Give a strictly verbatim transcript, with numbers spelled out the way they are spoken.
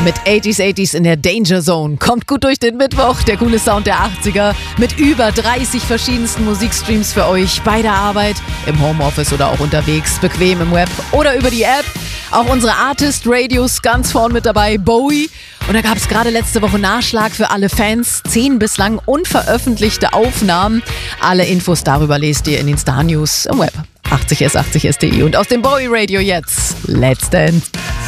Mit achtziger achtziger in der Danger Zone. Kommt gut durch den Mittwoch, der coole Sound der achtziger. Mit über dreißig verschiedensten Musikstreams für euch bei der Arbeit, im Homeoffice oder auch unterwegs, bequem im Web oder über die App. Auch unsere Artist-Radios ganz vorn mit dabei, Bowie. Und da gab es gerade letzte Woche Nachschlag für alle Fans. Zehn bislang unveröffentlichte Aufnahmen. Alle Infos darüber lest ihr in den Star News im Web. achtzig s achtzig s punkt de. Und aus dem Bowie Radio jetzt, Let's Dance.